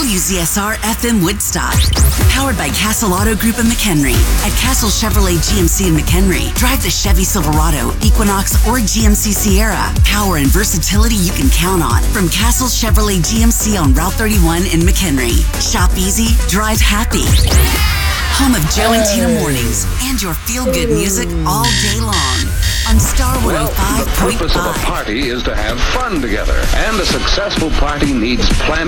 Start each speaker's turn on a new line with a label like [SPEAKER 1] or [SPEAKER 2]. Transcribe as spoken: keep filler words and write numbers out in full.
[SPEAKER 1] W Z S R F M Woodstock. Powered by Castle Auto Group in McHenry. At Castle Chevrolet G M C in McHenry, drive the Chevy Silverado, Equinox, or G M C Sierra. Power and versatility you can count on. From Castle Chevrolet G M C on Route thirty-one in McHenry. Shop easy, drive happy. Home of Joe and Tina Mornings and your feel-good music all day long on Star one oh five point five.
[SPEAKER 2] Well, the purpose of a party is to have fun together, and a successful party needs planning.